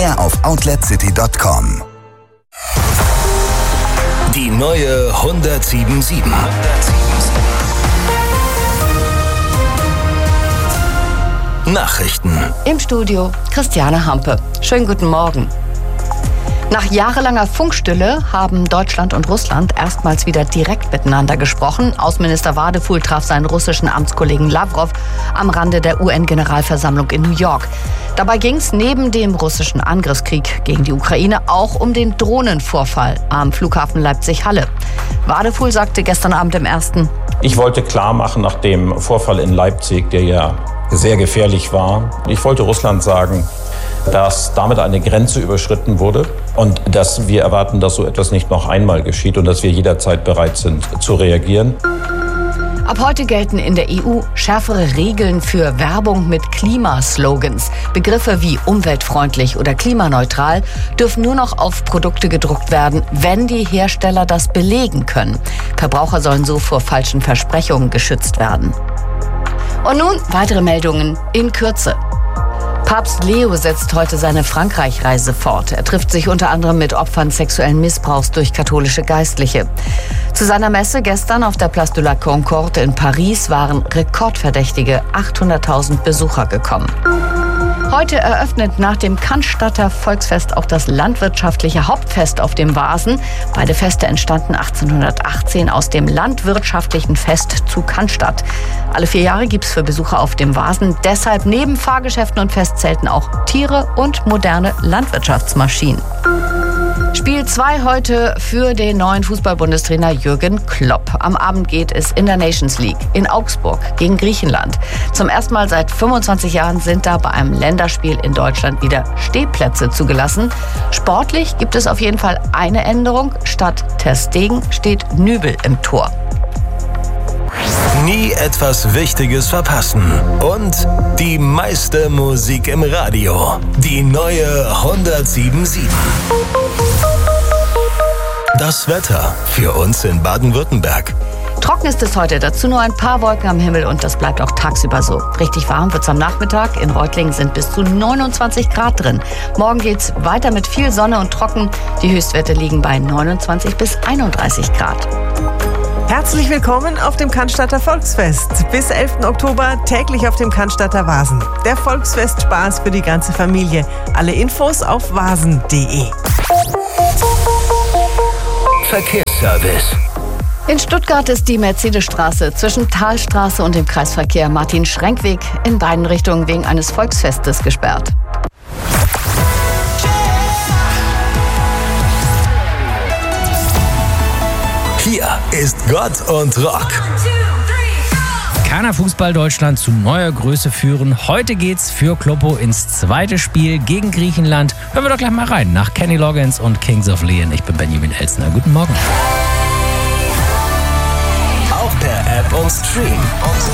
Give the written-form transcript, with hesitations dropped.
Mehr auf outletcity.com. Die neue 107.7. Nachrichten. Im Studio Christiane Hampe. Schönen guten Morgen. Nach jahrelanger Funkstille haben Deutschland und Russland erstmals wieder direkt miteinander gesprochen. Außenminister Wadefuhl traf seinen russischen Amtskollegen Lawrow am Rande der UN-Generalversammlung in New York. Dabei ging es neben dem russischen Angriffskrieg gegen die Ukraine auch um den Drohnenvorfall am Flughafen Leipzig-Halle. Wadefuhl sagte gestern Abend im Ersten: Ich wollte klar machen, nach dem Vorfall in Leipzig, der ja sehr gefährlich war, ich wollte Russland sagen, dass damit eine Grenze überschritten wurde und dass wir erwarten, dass so etwas nicht noch einmal geschieht und dass wir jederzeit bereit sind zu reagieren. Ab heute gelten in der EU schärfere Regeln für Werbung mit Klimaslogans. Begriffe wie umweltfreundlich oder klimaneutral dürfen nur noch auf Produkte gedruckt werden, wenn die Hersteller das belegen können. Verbraucher sollen so vor falschen Versprechungen geschützt werden. Und nun weitere Meldungen in Kürze. Papst Leo setzt heute seine Frankreich-Reise fort. Er trifft sich unter anderem mit Opfern sexuellen Missbrauchs durch katholische Geistliche. Zu seiner Messe gestern auf der Place de la Concorde in Paris waren rekordverdächtige 800.000 Besucher gekommen. Heute eröffnet nach dem Cannstatter Volksfest auch das landwirtschaftliche Hauptfest auf dem Vasen. Beide Feste entstanden 1818 aus dem landwirtschaftlichen Fest zu Cannstatt. Alle 4 Jahre gibt es für Besucher auf dem Vasen deshalb neben Fahrgeschäften und Festzelten auch Tiere und moderne Landwirtschaftsmaschinen. Spiel 2 heute für den neuen Fußball-Bundestrainer Jürgen Klopp. Am Abend geht es in der Nations League in Augsburg gegen Griechenland. Zum ersten Mal seit 25 Jahren sind da bei einem Länderspiel in Deutschland wieder Stehplätze zugelassen. Sportlich gibt es auf jeden Fall eine Änderung. Statt Ter Stegen steht Nübel im Tor. Nie etwas Wichtiges verpassen. Und die meiste Musik im Radio. Die neue 107.7. Das Wetter für uns in Baden-Württemberg. Trocken ist es heute, dazu nur ein paar Wolken am Himmel und das bleibt auch tagsüber so. Richtig warm wird's am Nachmittag. In Reutlingen sind bis zu 29 Grad drin. Morgen geht's weiter mit viel Sonne und trocken. Die Höchstwerte liegen bei 29 bis 31 Grad. Herzlich willkommen auf dem Cannstatter Volksfest. Bis 11. Oktober täglich auf dem Cannstatter Vasen. Der Volksfest-Spaß für die ganze Familie. Alle Infos auf vasen.de. Verkehrsservice. In Stuttgart ist die Mercedesstraße zwischen Talstraße und dem Kreisverkehr Martin-Schrenk-Weg in beiden Richtungen wegen eines Volksfestes gesperrt. Hier ist Gott und Rock. Kann er Fußball Deutschland zu neuer Größe führen? Heute geht's für Kloppo ins zweite Spiel gegen Griechenland. Hören wir doch gleich mal rein nach Kenny Loggins und Kings of Leon. Ich bin Benjamin Elsner. Guten Morgen. Auch per App und Stream.